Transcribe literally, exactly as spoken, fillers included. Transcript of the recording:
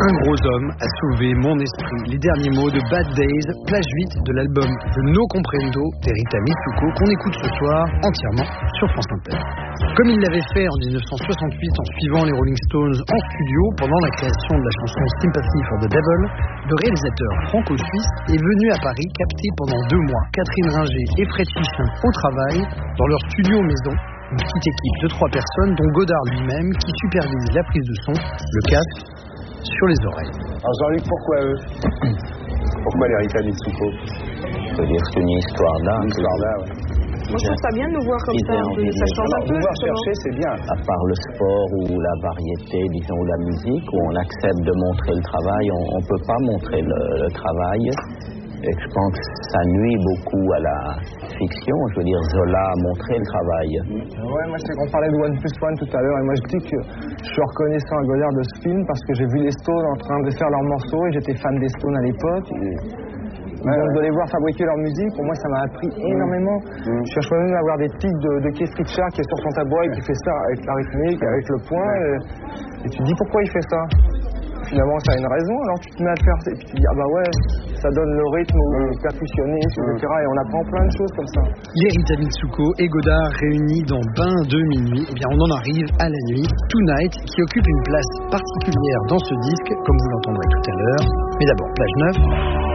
Un gros homme a sauvé mon esprit. Les derniers mots de Bad Days, plage huit de l'album No Comprendo d'Erita Mitsuko, qu'on écoute ce soir entièrement sur France Inter. Comme il l'avait fait en dix-neuf cent soixante-huit en suivant les Rolling Stones en studio pendant la création de la chanson Sympathy for the Devil, le réalisateur franco-suisse est venu à Paris capter pendant deux mois Catherine Ringer et Fred Chichin au travail dans leur studio maison. Une petite équipe de trois personnes, dont Godard lui-même, qui supervise la prise de son, le casque sur les oreilles. Alors Jean-Luc, pourquoi eux? Pourquoi les Rita Mitsuko? Je veux dire, c'est une histoire d'art. Une histoire d'art, ouais. Moi, je trouve ça bien de nous voir comme ça, un peu. Ça change un peu. Pouvoir chercher, c'est bien. À part le sport ou la variété, disons, ou la musique, où on accepte de montrer le travail, on ne peut pas montrer le, le travail. Et je pense que ça nuit beaucoup à la fiction. Je veux dire, Zola a montré le travail. Ouais, moi, je sais qu'on parlait de One Plus One tout à l'heure, et moi, je dis que je suis reconnaissant à Godard de ce film parce que j'ai vu les Stones en train de faire leurs morceaux, et j'étais fan des Stones à l'époque. Et... Ouais, donc, ouais. De les voir fabriquer leur musique, pour moi, ça m'a appris énormément. Mmh. Je cherche même à avoir des tics de, de Keith Richards qui est sur son tabouret et qui fait ça avec la rythmique, avec le point. Et, et tu te dis pourquoi il fait ça? Finalement, ça a une raison, alors tu te mets à le faire, et puis tu te dis, ah bah ouais, ça donne le rythme au percussionniste, et cetera. Et on apprend plein de choses comme ça. Erita Mitsuko et Godard réunis dans Bain de minuit, eh bien on en arrive à la nuit, Tonight, qui occupe une place particulière dans ce disque, comme vous l'entendrez tout à l'heure. Mais d'abord, plage neuf.